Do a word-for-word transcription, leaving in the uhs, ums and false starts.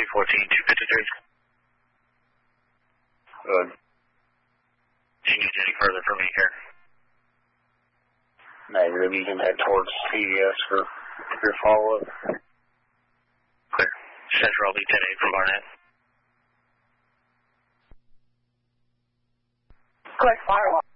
fourteen, two fifty-three. Good. Do you need any further from me here? Negative. You can head towards C D S for your follow-up. Clear. Central, I'll be ten eight from Barnett. Clear, firewall.